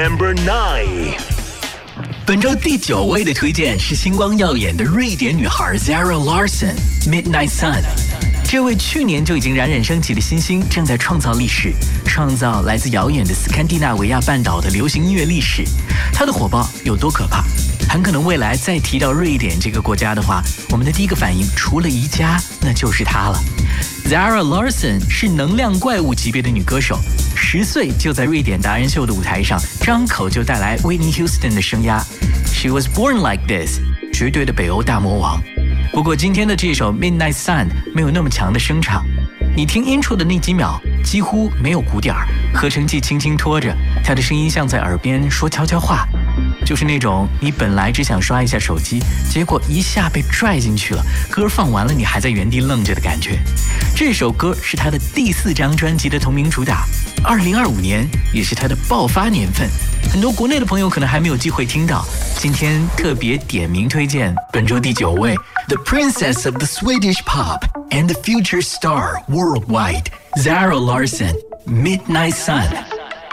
Number 9。 本周第9位的推荐是星光耀眼的瑞典女孩 Zara Larsson，Midnight Sun。这位去年就已经冉冉升起的新星，正在创造历史，创造来自遥远的斯堪的纳维亚半岛的流行音乐历史。她的火爆有多可怕？很可能未来再提到瑞典这个国家的话，我们的第一个反应除了宜家，那就是她了。Zara Larsson 是能量怪物级别的女歌手，10岁就在瑞典达人秀的舞台上张口就带来 Whitney Houston 的声压。She was born like this， 绝对的北欧大魔王。不过今天的这首 Midnight Sun 没有那么强的声场，你听 intro 的那几秒几乎没有鼓点，合成器轻轻拖着，她的声音像在耳边说悄悄话，就是那种你本来只想刷一下手机，结果一下被拽进去了，歌放完了你还在原地愣着的感觉。这首歌是她的第4张专辑的同名主打，2025年也是她的爆发年份，很多国内的朋友可能还没有机会听到，今天特别点名推荐本周第9位 The Princess of the Swedish Pop and the Future Star Worldwide Zara Larsson Midnight Sun。